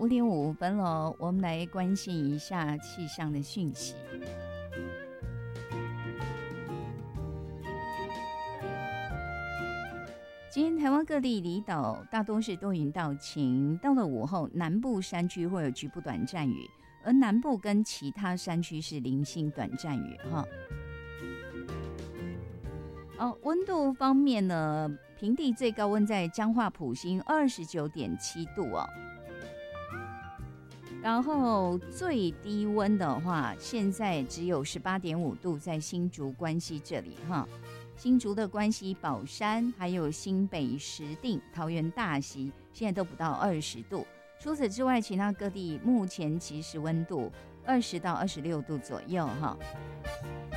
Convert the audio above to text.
5点5分了，我们来关心一下气象的讯息。今天台湾各地离岛大多是多云到晴，到了午后，南部山区会有局部短暂雨，而南部跟其他山区是零星短暂雨哈。温度方面呢，平地最高温在彰化埔心29.7度哦，然后最低温的话，现在只有18.5度，在新竹关西这里哈。新竹的关西宝山，还有新北石碇、桃园大溪，现在都不到20度。除此之外，其他各地目前其实温度20到26度左右哈。